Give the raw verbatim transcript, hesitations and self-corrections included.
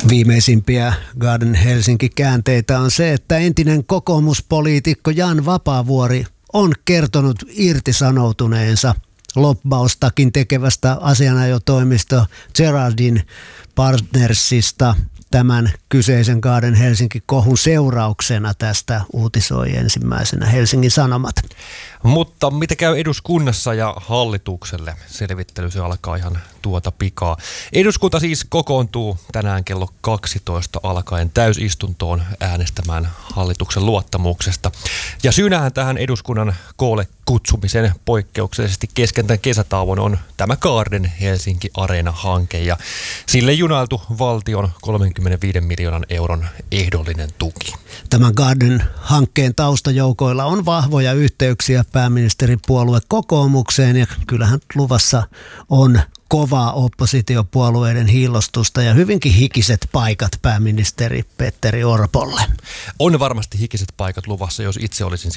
Viimeisimpiä Garden Helsinki-käänteitä on se, että entinen kokoomuspoliitikko Jan Vapaavuori on kertonut irtisanoutuneensa lobbaustakin tekevästä asianajotoimisto Geraldine Partnersista. Tämän kyseisen Garden Helsinki-kohun seurauksena tästä uutisoi ensimmäisenä Helsingin Sanomat. Mutta mitä käy eduskunnassa ja hallitukselle? Selvittely se alkaa ihan tuota pikaa. Eduskunta siis kokoontuu tänään kello kaksitoista alkaen täysistuntoon äänestämään hallituksen luottamuksesta. Ja syynähän tähän eduskunnan koolle kutsumisen poikkeuksellisesti kesken tämän kesätauon on tämä Garden Helsinki Areena-hanke ja sille junailtu valtion kolmekymmentäviisi miljoonan euron ehdollinen tuki. Tämän Garden-hankkeen taustajoukoilla on vahvoja yhteyksiä pääministeripuolue kokoomukseen ja kyllähän luvassa on kovaa oppositiopuolueiden hiillostusta ja hyvinkin hikiset paikat pääministeri Petteri Orpolle. On varmasti hikiset paikat luvassa, jos itse olisin